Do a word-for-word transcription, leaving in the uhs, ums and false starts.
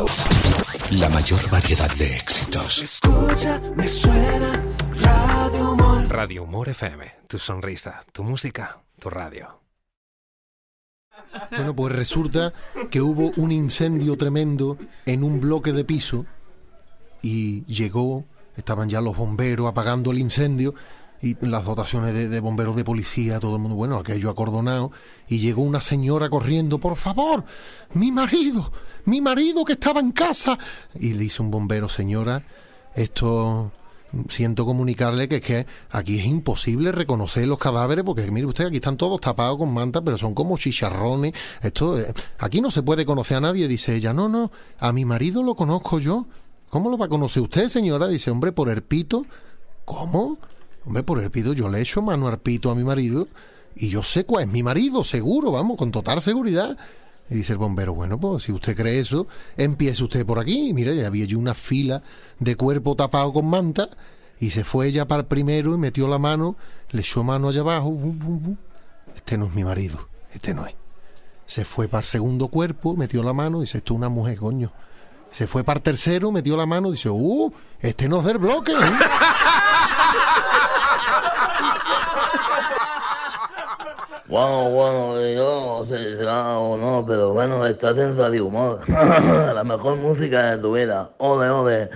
House. La mayor variedad de éxitos. Escucha, me suena Radio Humor. Radio Humor F M. Tu sonrisa, tu música, tu radio. Bueno, pues resulta que hubo un incendio tremendo en un bloque de piso y llegó, estaban ya los bomberos apagando el incendio y las dotaciones de, de bomberos de policía, todo el mundo, bueno, aquello acordonado, y llegó una señora corriendo, por favor, mi marido, mi marido que estaba en casa. Y le dice un bombero, señora, esto... siento comunicarle que es que aquí es imposible reconocer los cadáveres porque mire usted, aquí están todos tapados con manta, pero son como chicharrones. Esto eh, aquí no se puede conocer a nadie. Dice ella, no, no, a mi marido lo conozco yo. ¿Cómo lo va a conocer usted, señora? Dice, hombre, por el pito. ¿Cómo? Hombre, por el pito, yo le echo mano al pito a mi marido y yo sé cuál es mi marido, seguro, vamos, con total seguridad. Y dice el bombero, bueno, pues si usted cree eso, empiece usted por aquí. Y mira, ya había allí una fila de cuerpo tapado con manta y se fue ella para el primero y metió la mano, le echó mano allá abajo. Bum, bum, bum. Este no es mi marido, este no es. Se fue para el segundo cuerpo, metió la mano y dice, esto es una mujer, coño. Se fue para el tercero, metió la mano y dice, uh, este no es del bloque, ¿eh? Bueno, bueno, yo no sé si será o no, pero bueno, estás en Radio Humor. La mejor música de tu vida. Ole, ole.